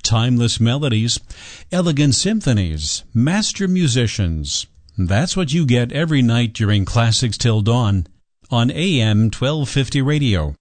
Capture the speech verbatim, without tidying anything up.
timeless melodies, elegant symphonies, master musicians. That's what you get every night during Classics Till Dawn on A M twelve fifty radio.